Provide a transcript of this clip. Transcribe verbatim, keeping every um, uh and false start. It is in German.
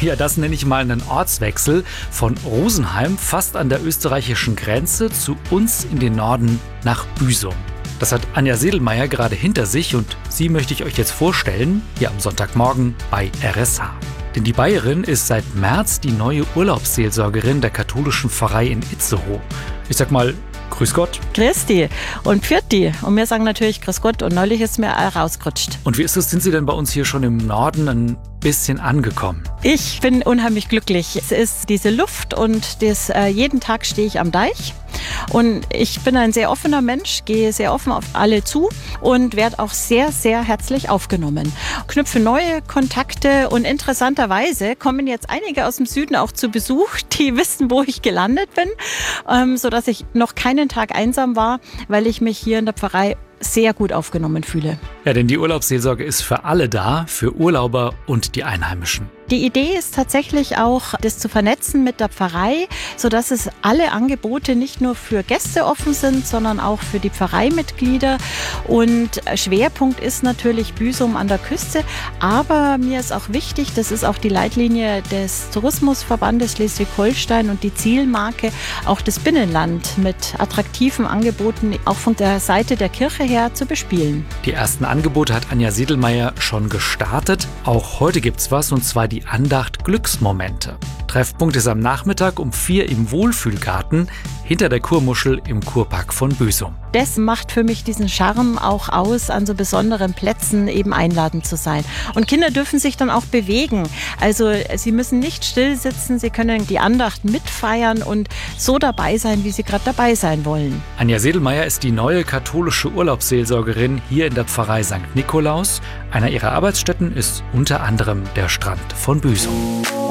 Ja, das nenne ich mal einen Ortswechsel von Rosenheim, fast an der österreichischen Grenze, zu uns in den Norden nach Büsum. Das hat Anja Sedelmeier gerade hinter sich und sie möchte ich euch jetzt vorstellen, hier am Sonntagmorgen bei R S H. Denn die Bayerin ist seit März die neue Urlaubsseelsorgerin der katholischen Pfarrei in Itzehoe. Ich sag mal, grüß Gott. Grüß die und pfiat die. Und wir sagen natürlich grüß Gott und neulich ist mir auch rausgerutscht. Und wie ist es, sind Sie denn bei uns hier schon im Norden ein bisschen angekommen? Ich bin unheimlich glücklich. Es ist diese Luft und das, äh, jeden Tag stehe ich am Deich. Und ich bin ein sehr offener Mensch, gehe sehr offen auf alle zu und werde auch sehr, sehr herzlich aufgenommen. Knüpfe neue Kontakte und interessanterweise kommen jetzt einige aus dem Süden auch zu Besuch, die wissen, wo ich gelandet bin, ähm, sodass ich noch keinen Tag einsam war, weil ich mich hier in der Pfarrei sehr gut aufgenommen fühle. Ja, denn die Urlaubsseelsorge ist für alle da, für Urlauber und die Einheimischen. Die Idee ist tatsächlich auch, das zu vernetzen mit der Pfarrei, sodass es alle Angebote nicht nur für Gäste offen sind, sondern auch für die Pfarreimitglieder. Und Schwerpunkt ist natürlich Büsum an der Küste. Aber mir ist auch wichtig, das ist auch die Leitlinie des Tourismusverbandes Schleswig-Holstein und die Zielmarke, auch das Binnenland mit attraktiven Angeboten auch von der Seite der Kirche her zu bespielen. Die ersten Angebote hat Anja Sedelmeier schon gestartet. Auch heute gibt's was, und zwar die Andacht Glücksmomente. Treffpunkt ist am Nachmittag um vier im Wohlfühlgarten hinter der Kurmuschel im Kurpark von Büsum. Das macht für mich diesen Charme auch aus, an so besonderen Plätzen eben einladend zu sein. Und Kinder dürfen sich dann auch bewegen. Also sie müssen nicht still sitzen, sie können die Andacht mitfeiern und so dabei sein, wie sie gerade dabei sein wollen. Anja Sedelmeier ist die neue katholische Urlaubsseelsorgerin hier in der Pfarrei Sankt Nikolaus. Einer ihrer Arbeitsstätten ist unter anderem der Strand von Büsum.